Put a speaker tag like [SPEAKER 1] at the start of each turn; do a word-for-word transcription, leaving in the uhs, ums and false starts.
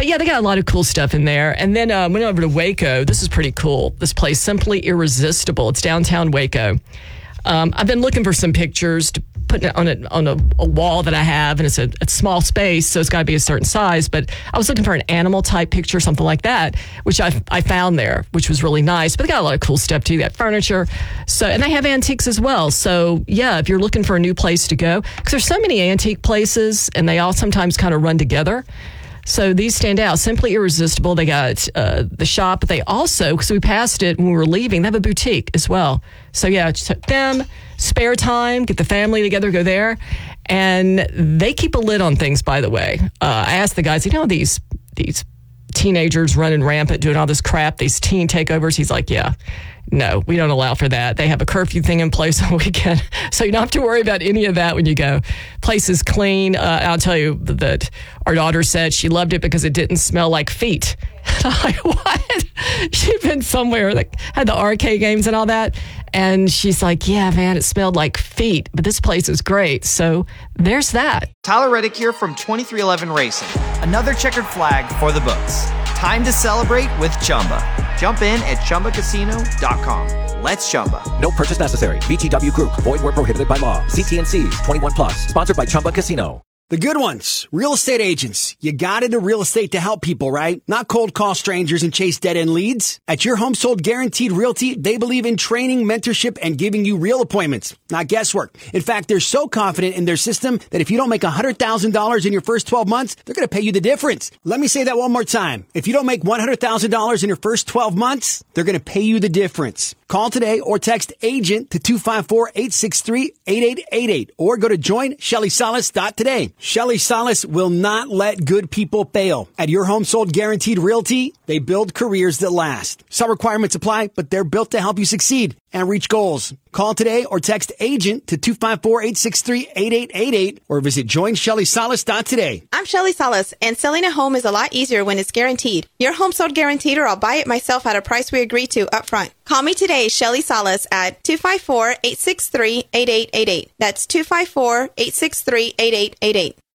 [SPEAKER 1] yeah, they got a lot of cool stuff in there. And then uh, went over to Waco. This is pretty cool. This place, Simply Irresistible. It's downtown Waco. Um, I've been looking for some pictures to put it on a on a, a wall that I have, and it's a, a small space, so it's got to be a certain size. But I was looking for an animal type picture, something like that, which I I found there, which was really nice. But they got a lot of cool stuff too. They got furniture, so and they have antiques as well. So yeah, if you're looking for a new place to go, because there's so many antique places, and they all sometimes kind of run together. So these stand out. Simply Irresistible. They got uh, the shop, but they also, because we passed it when we were leaving, they have a boutique as well. So yeah, just them, spare time, get the family together, go there. And they keep a lid on things, by the way. Uh, I asked the guys, you know, these these teenagers running rampant, doing all this crap, these teen takeovers. He's like, yeah. No, we don't allow for that. They have a curfew thing in place on weekend, so you don't have to worry about any of that when you go. Place is clean. Uh, I'll tell you that our daughter said she loved it because it didn't smell like feet. And I'm like, what? She'd been somewhere that had the arcade games and all that, and she's like, yeah, man, it smelled like feet, but this place is great. So there's that.
[SPEAKER 2] Tyler Reddick here from twenty-three eleven Racing. Another checkered flag for the books. Time to celebrate with Chumba. Jump in at Chumba Casino dot com. Let's Chumba.
[SPEAKER 3] No purchase necessary. V G W Group. Void where prohibited by law. See T and C's. twenty-one plus. Sponsored by Chumba Casino.
[SPEAKER 4] The good ones. Real estate agents. You got into real estate to help people, right? Not cold call strangers and chase dead-end leads. At Your Home Sold Guaranteed Realty, they believe in training, mentorship, and giving you real appointments, not guesswork. In fact, they're so confident in their system that if you don't make one hundred thousand dollars in your first twelve months, they're going to pay you the difference. Let me say that one more time. If you don't make one hundred thousand dollars in your first twelve months, they're going to pay you the difference. Call today or text AGENT to two five four, eight six three, eight eight eight eight or go to join Shelly Salas dot today. Shelly Salas will not let good people fail. At Your Home Sold Guaranteed Realty, they build careers that last. Some requirements apply, but they're built to help you succeed and reach goals. Call today or text AGENT to two five four, eight six three, eight eight eight eight or visit join Shelly Salas dot today.
[SPEAKER 5] I'm Shelly Salas, and selling a home is a lot easier when it's guaranteed. Your home sold guaranteed, or I'll buy it myself at a price we agree to up front. Call me today, Shelly Salas, at two five four, eight six three, eight eight eight eight. That's two five four, eight six three, eight eight eight eight.